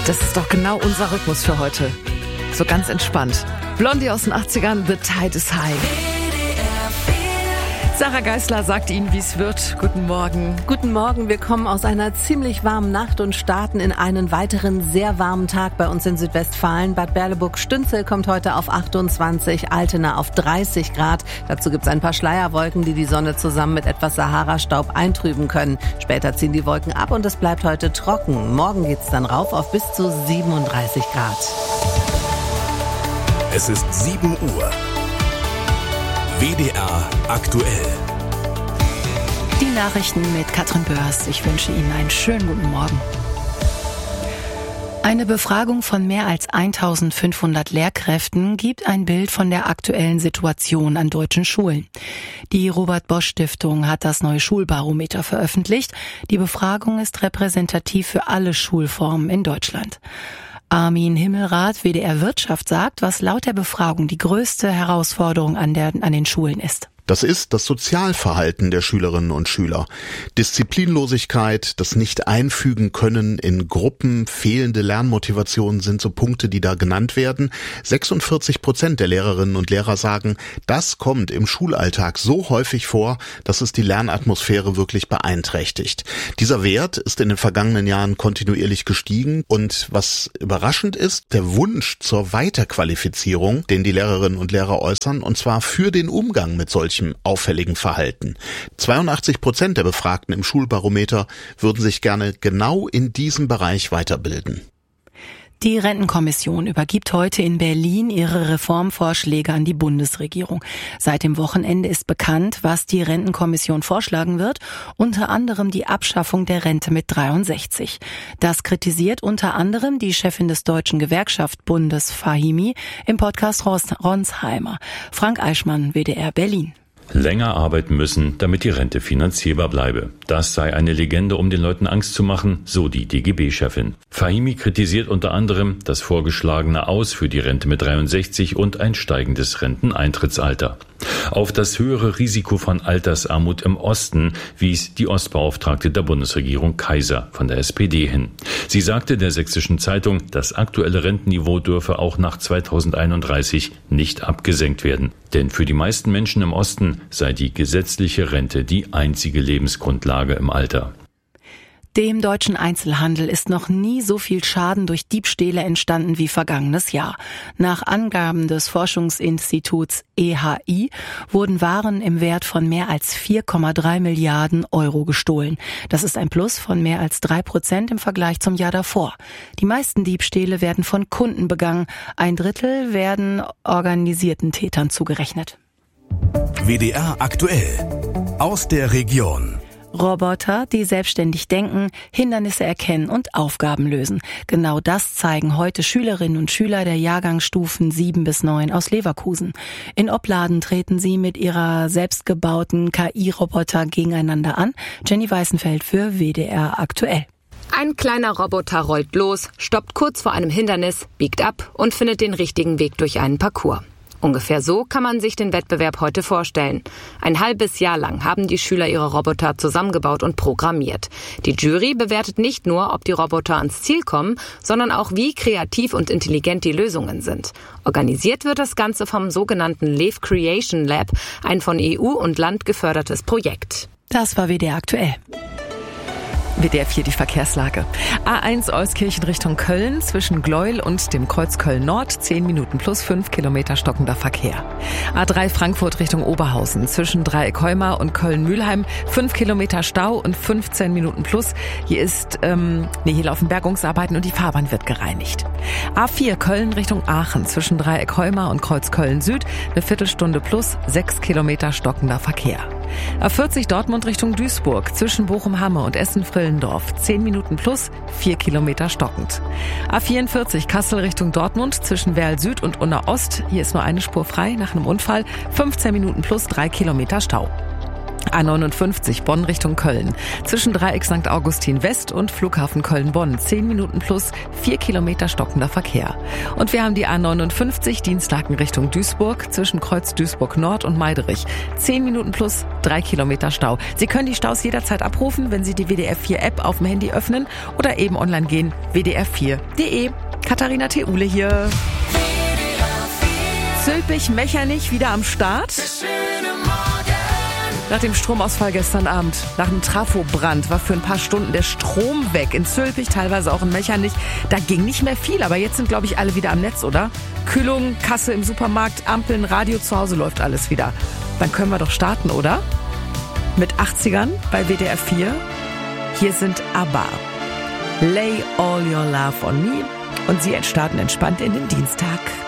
Das ist doch genau unser Rhythmus für heute. So ganz entspannt. Blondie aus den 80ern, The Tide is High. Sarah Geisler sagt Ihnen, wie es wird. Guten Morgen. Guten Morgen. Wir kommen aus einer ziemlich warmen Nacht und starten in einen weiteren sehr warmen Tag bei uns in Südwestfalen. Bad Berleburg-Stünzel kommt heute auf 28, Altena auf 30 Grad. Dazu gibt es ein paar Schleierwolken, die die Sonne zusammen mit etwas Sahara-Staub eintrüben können. Später ziehen die Wolken ab und es bleibt heute trocken. Morgen geht es dann rauf auf bis zu 37 Grad. Es ist 7 Uhr. WDR aktuell. Die Nachrichten mit Katrin Börs. Ich wünsche Ihnen einen schönen guten Morgen. Eine Befragung von mehr als 1500 Lehrkräften gibt ein Bild von der aktuellen Situation an deutschen Schulen. Die Robert-Bosch-Stiftung hat das neue Schulbarometer veröffentlicht. Die Befragung ist repräsentativ für alle Schulformen in Deutschland. Armin Himmelrath, WDR Wirtschaft, sagt, was laut der Befragung die größte Herausforderung an den Schulen ist. Das ist das Sozialverhalten der Schülerinnen und Schüler. Disziplinlosigkeit, das Nicht-Einfügen können in Gruppen, fehlende Lernmotivation sind so Punkte, die da genannt werden. 46% der Lehrerinnen und Lehrer sagen, das kommt im Schulalltag so häufig vor, dass es die Lernatmosphäre wirklich beeinträchtigt. Dieser Wert ist in den vergangenen Jahren kontinuierlich gestiegen und was überraschend ist, der Wunsch zur Weiterqualifizierung, den die Lehrerinnen und Lehrer äußern, und zwar für den Umgang mit solchen auffälligen Verhalten. 82% der Befragten im Schulbarometer würden sich gerne genau in diesem Bereich weiterbilden. Die Rentenkommission übergibt heute in Berlin ihre Reformvorschläge an die Bundesregierung. Seit dem Wochenende ist bekannt, was die Rentenkommission vorschlagen wird, unter anderem die Abschaffung der Rente mit 63. Das kritisiert unter anderem die Chefin des Deutschen Gewerkschaftsbundes Fahimi im Podcast Ronsheimer. Frank Eichmann, WDR Berlin. Länger arbeiten müssen, damit die Rente finanzierbar bleibe. Das sei eine Legende, um den Leuten Angst zu machen, so die DGB-Chefin. Fahimi kritisiert unter anderem das vorgeschlagene Aus für die Rente mit 63 und ein steigendes Renteneintrittsalter. Auf das höhere Risiko von Altersarmut im Osten wies die Ostbeauftragte der Bundesregierung Kaiser von der SPD hin. Sie sagte der Sächsischen Zeitung, das aktuelle Rentenniveau dürfe auch nach 2031 nicht abgesenkt werden. Denn für die meisten Menschen im Osten sei die gesetzliche Rente die einzige Lebensgrundlage im Alter. Dem deutschen Einzelhandel ist noch nie so viel Schaden durch Diebstähle entstanden wie vergangenes Jahr. Nach Angaben des Forschungsinstituts EHI wurden Waren im Wert von mehr als 4,3 Milliarden Euro gestohlen. Das ist ein Plus von mehr als 3% im Vergleich zum Jahr davor. Die meisten Diebstähle werden von Kunden begangen. 1/3 werden organisierten Tätern zugerechnet. WDR aktuell. Aus der Region. Roboter, die selbstständig denken, Hindernisse erkennen und Aufgaben lösen. Genau das zeigen heute Schülerinnen und Schüler der Jahrgangsstufen 7 bis 9 aus Leverkusen. In Opladen treten sie mit ihrer selbstgebauten KI-Roboter gegeneinander an. Jenny Weißenfeld für WDR aktuell. Ein kleiner Roboter rollt los, stoppt kurz vor einem Hindernis, biegt ab und findet den richtigen Weg durch einen Parcours. Ungefähr so kann man sich den Wettbewerb heute vorstellen. Ein halbes Jahr lang haben die Schüler ihre Roboter zusammengebaut und programmiert. Die Jury bewertet nicht nur, ob die Roboter ans Ziel kommen, sondern auch, wie kreativ und intelligent die Lösungen sind. Organisiert wird das Ganze vom sogenannten Lev Creation Lab, ein von EU und Land gefördertes Projekt. Das war WDR aktuell. WDR 4 die Verkehrslage. A1 Euskirchen Richtung Köln zwischen Gleuel und dem Kreuz Köln-Nord 10 Minuten plus 5 Kilometer stockender Verkehr. A3 Frankfurt Richtung Oberhausen zwischen Dreieck-Heumar und Köln-Mühlheim 5 Kilometer Stau und 15 Minuten plus. Hier laufen Bergungsarbeiten und die Fahrbahn wird gereinigt. A4 Köln Richtung Aachen zwischen Dreieck-Heumar und Kreuz Köln-Süd eine Viertelstunde plus 6 Kilometer stockender Verkehr. A40 Dortmund Richtung Duisburg zwischen Bochum-Hamme und Essen-Frillendorf 10 Minuten plus 4 Kilometer stockend. A44 Kassel Richtung Dortmund zwischen Werl Süd und Unna Ost. Hier ist nur eine Spur frei nach einem Unfall. 15 Minuten plus 3 Kilometer Stau. A59 Bonn Richtung Köln. Zwischen Dreieck St. Augustin West und Flughafen Köln-Bonn. 10 Minuten plus 4 Kilometer stockender Verkehr. Und wir haben die A59 Dienstlaken Richtung Duisburg. Zwischen Kreuz Duisburg Nord und Meiderich. 10 Minuten plus 3 Kilometer Stau. Sie können die Staus jederzeit abrufen, wenn Sie die WDR 4 App auf dem Handy öffnen oder eben online gehen. WDR4.de. Katharina Theule hier. Zülpich-Mechernich wieder am Start. Nach dem Stromausfall gestern Abend, nach einem Trafobrand, war für ein paar Stunden der Strom weg. In Zülpich, teilweise auch in Mechernich. Da ging nicht mehr viel, aber jetzt sind, glaube ich, alle wieder am Netz, oder? Kühlung, Kasse im Supermarkt, Ampeln, Radio zu Hause, läuft alles wieder. Dann können wir doch starten, oder? Mit 80ern bei WDR 4. Hier sind ABBA. Lay all your love on me. Und Sie starten entspannt in den Dienstag.